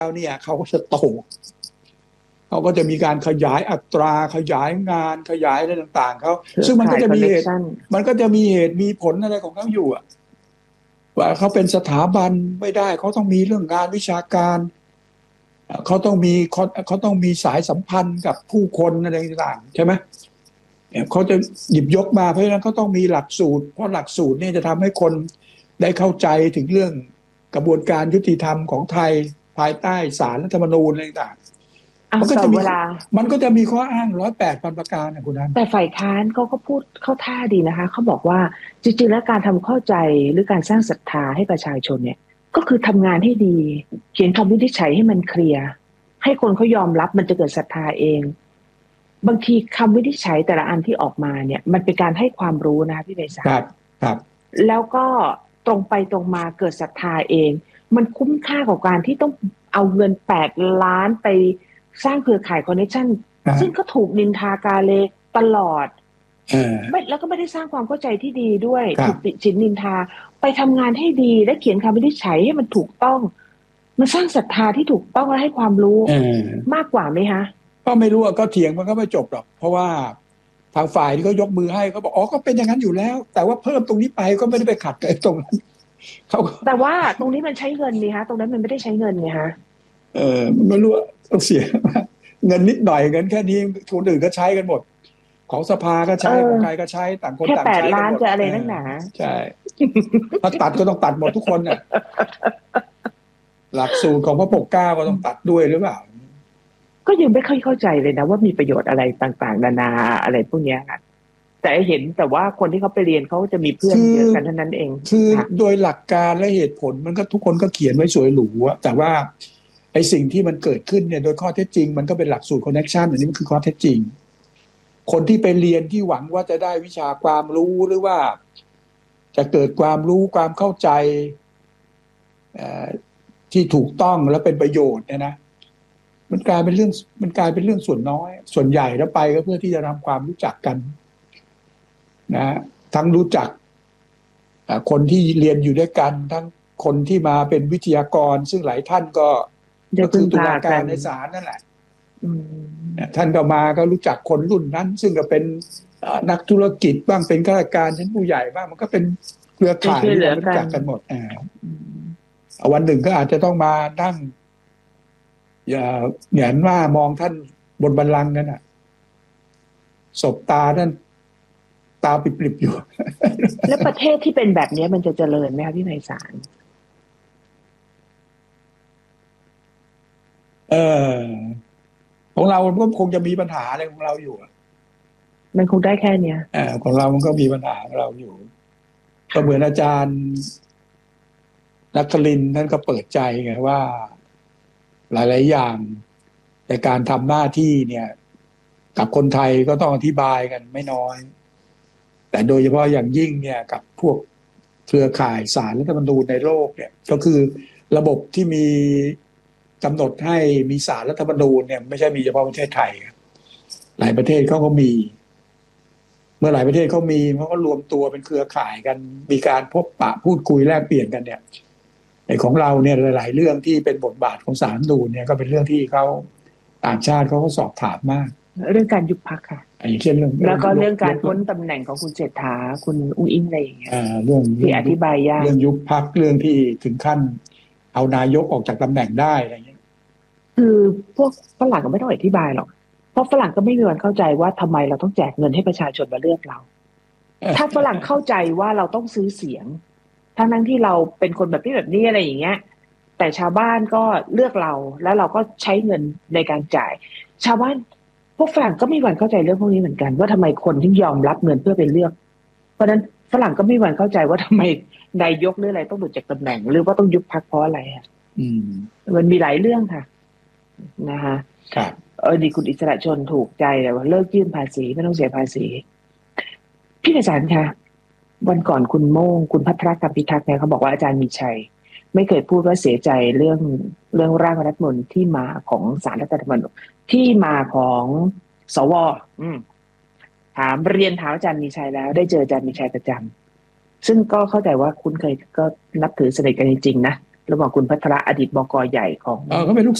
แล้วเนี่ยเขาก็จะโตเขาก็จะมีการขยายอัตราขยายงานขยายอะไรต่างๆเขาซึ่งมันก็จะมีเหตุมีผลอะไรของเขาอยู่อะว่าเขาเป็นสถาบันไม่ได้เขาต้องมีเรื่องงานวิชาการเขาต้องมีสายสัมพันธ์กับผู้คนอะไรต่างๆใช่ไหมเขาจะหยิบยกมาเพราะฉะนั้นเขาต้องมีหลักสูตรเพราะหลักสูตรนี่จะทำให้คนได้เข้าใจถึงเรื่องกระบวนการยุติธรรมของไทยภายใต้ศาลรัฐธรรมนูญอะไรต่างๆมันก็จะมีข้ออ้าง108 พันประการนะคุณนั้นแต่ฝ่ายค้านเขาก็พูดเข้าท่าดีนะคะเขาบอกว่าจริงๆแล้วการทำเข้าใจหรือการสร้างศรัทธาให้ประชาชนเนี่ยก็คือทำงานให้ดีเขียนคำวินิจฉัยให้มันเคลียร์ให้คนเขายอมรับมันจะเกิดศรัทธาเองบางทีคำวินิจฉัยแต่ละอันที่ออกมาเนี่ยมันเป็นการให้ความรู้นะคะพี่ไพศาลครับแล้วก็ตรงไปตรงมาเกิดศรัทธาเองมันคุ้มค่ากับการที่ต้องเอาเงิน8 ล้านไปสร้างเครือข่ายคอนเนคชั่นซึ่งก็ถูกนินทากาเลตลอดไม่แล้วก็ไม่ได้สร้างความเข้าใจที่ดีด้วยถูกติฉินนินทาไปทำงานให้ดีและเขียนคำวินิจฉัยให้มันถูกต้องมันสร้างศรัทธาที่ถูกต้องและให้ความรู้มากกว่าไหมคะก็ไม่รู้ก็เถียงมันก็ไม่จบหรอกเพราะว่าทางฝ่ายที่เขายกมือให้เขาบอกอ๋อก็เป็นอย่างนั้นอยู่แล้วแต่ว่าเพิ่มตรงนี้ไปก็ไม่ได้ไปขัดกับตรงนั้นเขาแต่ว่าตรงนี้มันใช้เงินนี่คะตรงนั้นมันไม่ได้ใช้เงินไงคะไม่รู้ต้องเสียเงินนิดหน่อยเงินแค่นี้คนอื่นก็ใช้กันหมดของสภาก็ใช้ของใครก็ใช้ต่างคนต่างใช้แค่8 ล้านจะอะไรนักหนาใช่ถ้าตัดก็ต้องตัดหมดทุกคนน่ะหลักสูตรของพระปกเกล้าก็ต้องตัดด้วยหรือเปล่าก็ยังไม่ค่อยเข้าใจเลยนะว่ามีประโยชน์อะไรต่างๆนานาอะไรพวกนี้ค่ะแต่เห็นแต่ว่าคนที่เขาไปเรียนเขาจะมีเพื่อนเยอะกันเท่านั้นเองคือโดยหลักการและเหตุผลมันก็ทุกคนก็เขียนไว้สวยหรูอะแต่ว่าไอ้สิ่งที่มันเกิดขึ้นเนี่ยโดยข้อเท็จจริงมันก็เป็นหลักสูตรคอนเนคชั่นอันนี้มันคือข้อเท็จจริงคนที่ไปเรียนที่หวังว่าจะได้วิชาความรู้หรือว่าจะเกิดความรู้ความเข้าใจที่ถูกต้องและเป็นประโยชน์เนี่ยนะมันกลายเป็นเรื่องส่วนน้อยส่วนใหญ่แล้วไปก็เพื่อที่จะทำความรู้จักกันนะทั้งรู้จักคนที่เรียนอยู่ด้วยกันทั้งคนที่มาเป็นวิทยากรซึ่งหลายท่านก็คือตุลาการในศาลนั่นแหละท่านก็มาก็รู้จักคนรุ่นนั้นซึ่งก็เป็นนักธุรกิจบ้างเป็นข้าราชการชั้นผู้ใหญ่บ้างมันก็เป็นเครือข่ายที่รู้จักกันหมดวันหนึ่งก็อาจจะต้องมานั่งแหงนว่ามองท่านบนบัลลังก์นั่นน่ะสบตาท่านตาปิบๆอยู่แล้วประเทศที่เป็นแบบนี้มันจะเจริญไหมคะพี่ไพศาลของเราก็คงจะมีปัญหาอะไรของเราอยู่มันคงได้แค่เนี้ยของเรามันก็มีปัญหาของเราอยู่ก็เหมือนอาจารย์นักคลินท่านก็เปิดใจไงว่าหลายๆอย่างในการทำหน้าที่เนี่ยกับคนไทยก็ต้องอธิบายกันไม่น้อยแต่โดยเฉพาะอย่างยิ่งเนี่ยกับพวกเครือข่ายศาลรัฐธรรมนูญในโลกเนี่ยก็คือระบบที่มีกำหนดให้มีศาลรัฐธรรมนูญเนี่ยไม่ใช่มีเฉพาะประเทศไทยหลายประเทศเขาก็มีเมื่อหลายประเทศเขามีเขาก็รวมตัวเป็นเครือข่ายกันมีการพบปะพูดคุยแลกเปลี่ยนกันเนี่ยของเราเนี่ยหลายๆเรื่องที่เป็นบทบาทของศาลรัฐธรรมนูญเนี่ยก็เป็นเรื่องที่เขาต่างชาติเขาก็สอบถามมากเรื่องการยุบพรรคค่ะเช่นแล้วก็เรื่องการพ้นตำแหน่งของคุณเศรษฐาคุณอุ้งอิงอะไรอย่างเงี้ยเรื่องที่อธิบายยากเรื่องยุบพรรคเรื่องที่ถึงขั้นเอานายกออกจากตำแหน่งได้อะไรอย่างเงี้ยคือพวกฝรั่งก็ไม่ต้องอธิบายหรอกเพราะฝรั่งก็ไม่มีวันเข้าใจว่าทำไมเราต้องแจกเงินให้ประชาชนมาเลือกเราถ้าฝรั่งเข้าใจว่าเราต้องซื้อเสียงทั้งที่เราเป็นคนแบบนี้อะไรอย่างเงี้ยแต่ชาวบ้านก็เลือกเราแล้วเราก็ใช้เงินในการจ่ายชาวบ้านพวกฝรั่งก็ไม่มีวันเข้าใจเรื่องพวกนี้เหมือนกันว่าทำไมคนที่ยอมรับเงินเพื่อไปเลือกเพราะฉะนั้นฝรั่งก็ไม่มีวันเข้าใจว่าทำไมนายกหรืออะไรต้องหลุดจากตำแหน่งหรือว่าต้องยุบพรรคเพราะอะไรอ่ะมันมีหลายเรื่องค่ะนะคะครับดีคุณอิสระชนถูกใจแต่ว่าเลิกยื่นภาษีไม่ต้องเสียภาษีพี่ไพศาลคะวันก่อนคุณโม่งคุณภัทรกรพิทักษ์เนี่ยเขาบอกว่าอาจารย์มีชัยไม่เคยพูดว่าเสียใจเรื่องร่างรัฐธรรมนูญที่มาของศาลรัฐธรรมนูญที่มาของสวเรียนถามอาจารย์มีชัยแล้วได้เจออาจารย์มีชัยประจำซึ่งก็เข้าใจว่าคุณเคยก็นับถือสนิทกันจริงๆนะระหว่างคุณพัทระอดีตบก.ใหญ่ของเขาเป็นลูก